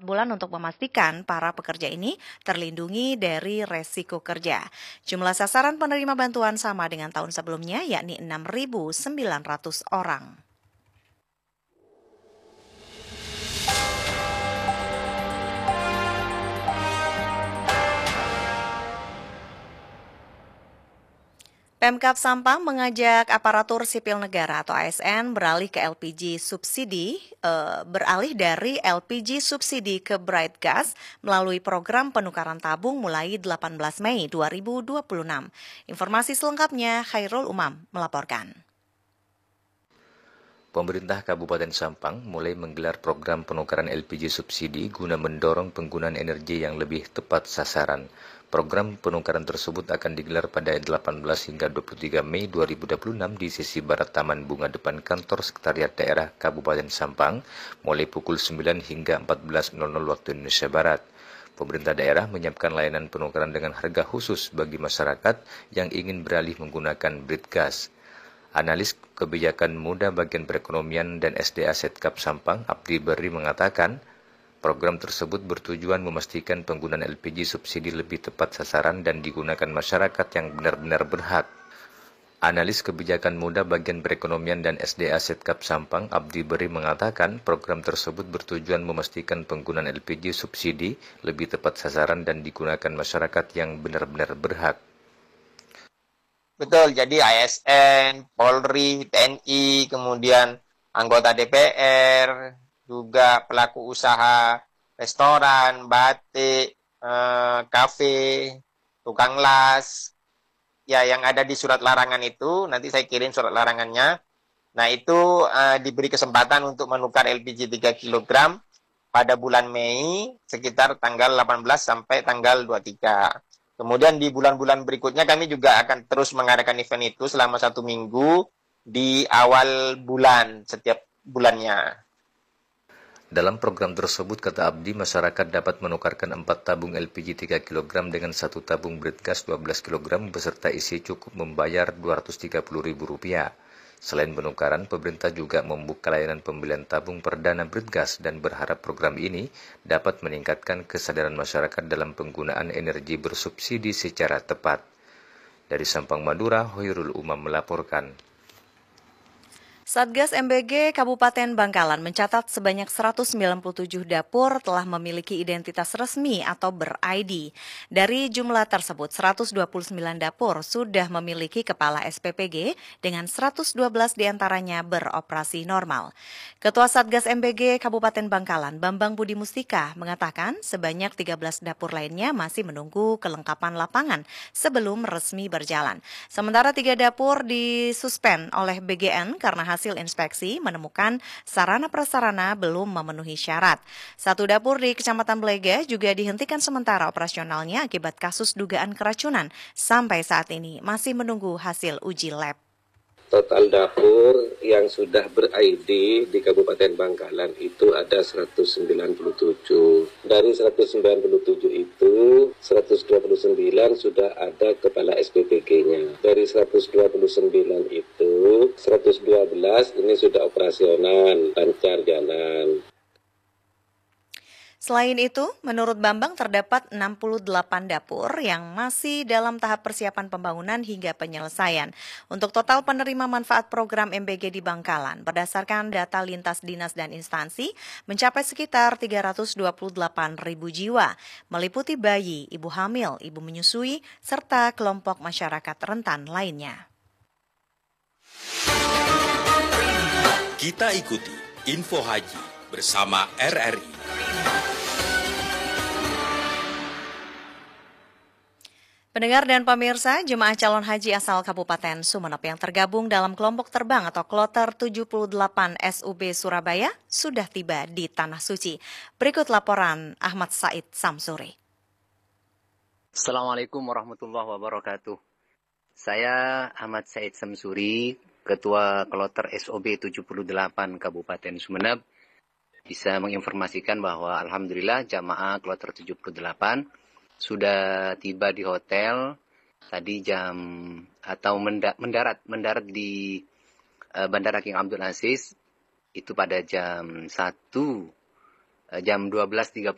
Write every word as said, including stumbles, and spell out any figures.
bulan untuk memastikan para pekerja ini terlindungi dari resiko kerja. Jumlah sasaran penerima bantuan sama dengan tahun sebelumnya, yakni enam ribu sembilan ratus orang. Pemkab Sampang mengajak aparatur sipil negara atau A S N beralih ke L P G subsidi, eh, beralih dari L P G subsidi ke Bright Gas melalui program penukaran tabung mulai delapan belas Mei dua ribu dua puluh enam. Informasi selengkapnya Khairul Umam melaporkan. Pemerintah Kabupaten Sampang mulai menggelar program penukaran L P G subsidi guna mendorong penggunaan energi yang lebih tepat sasaran. Program penukaran tersebut akan digelar pada delapan belas hingga dua puluh tiga Mei dua ribu dua puluh enam di sisi barat Taman Bunga depan kantor Sekretariat Daerah Kabupaten Sampang mulai pukul sembilan hingga empat belas waktu Indonesia Barat. Pemerintah daerah menyiapkan layanan penukaran dengan harga khusus bagi masyarakat yang ingin beralih menggunakan Bright Gas. Analis Kebijakan Muda Bagian Perekonomian dan S D A Setkap Sampang, Abdi Beri mengatakan, program tersebut bertujuan memastikan penggunaan L P G subsidi lebih tepat sasaran dan digunakan masyarakat yang benar-benar berhak. Analis Kebijakan Muda Bagian Perekonomian dan S D A Setkap Sampang, Abdi Beri mengatakan, program tersebut bertujuan memastikan penggunaan L P G subsidi lebih tepat sasaran dan digunakan masyarakat yang benar-benar berhak. Betul, jadi A S N, Polri, T N I, kemudian anggota D P R, juga pelaku usaha restoran, batik, eh, kafe, tukang las, ya yang ada di surat larangan itu, nanti saya kirim surat larangannya. Nah itu eh, diberi kesempatan untuk menukar L P G tiga kilogram pada bulan Mei sekitar tanggal delapan belas sampai tanggal dua puluh tiga. Kemudian di bulan-bulan berikutnya kami juga akan terus mengadakan event itu selama satu minggu di awal bulan, setiap bulannya. Dalam program tersebut, kata Abdi, masyarakat dapat menukarkan empat tabung L P G tiga kilogram dengan satu tabung Bright Gas dua belas kilogram beserta isi cukup membayar dua ratus tiga puluh ribu rupiah. Selain penukaran, pemerintah juga membuka layanan pembelian tabung perdana Bright Gas dan berharap program ini dapat meningkatkan kesadaran masyarakat dalam penggunaan energi bersubsidi secara tepat. Dari Sampang, Madura, Hoirul Umam melaporkan. Satgas M B G Kabupaten Bangkalan mencatat sebanyak seratus sembilan puluh tujuh dapur telah memiliki identitas resmi atau ber-I D. Dari jumlah tersebut, seratus dua puluh sembilan dapur sudah memiliki kepala S P P G dengan seratus dua belas diantaranya beroperasi normal. Ketua Satgas M B G Kabupaten Bangkalan, Bambang Budi Mustika, mengatakan sebanyak tiga belas dapur lainnya masih menunggu kelengkapan lapangan sebelum resmi berjalan. Sementara tiga dapur disuspend oleh B G N karena hasil Hasil inspeksi menemukan sarana-prasarana belum memenuhi syarat. Satu dapur di Kecamatan Belega juga dihentikan sementara operasionalnya akibat kasus dugaan keracunan. Sampai saat ini masih menunggu hasil uji lab. Total dapur yang sudah ber-I D di Kabupaten Bangkalan itu ada seratus sembilan puluh tujuh. Dari seratus sembilan puluh tujuh itu, seratus dua puluh sembilan sudah ada kepala S P P G-nya. Dari seratus dua puluh sembilan itu, seratus dua belas ini sudah operasional, lancar jalan. Selain itu, menurut Bambang terdapat enam puluh delapan dapur yang masih dalam tahap persiapan pembangunan hingga penyelesaian. Untuk total penerima manfaat program M B G di Bangkalan, berdasarkan data lintas dinas dan instansi, mencapai sekitar tiga ratus dua puluh delapan ribu jiwa, meliputi bayi, ibu hamil, ibu menyusui, serta kelompok masyarakat rentan lainnya. Kita ikuti Info Haji bersama R R I. Pendengar dan pemirsa, jemaah calon haji asal Kabupaten Sumeneb yang tergabung dalam kelompok terbang atau kloter tujuh puluh delapan S U B Surabaya sudah tiba di Tanah Suci. Berikut laporan Ahmad Said Samsuri. Assalamualaikum warahmatullahi wabarakatuh. Saya Ahmad Said Samsuri, Ketua Kloter S O B tujuh puluh delapan Kabupaten Sumeneb, bisa menginformasikan bahwa Alhamdulillah jamaah Kloter tujuh puluh delapan sudah tiba di hotel tadi jam atau mendarat mendarat di uh, Bandara King Abdul Aziz itu pada jam satu uh, jam dua belas tiga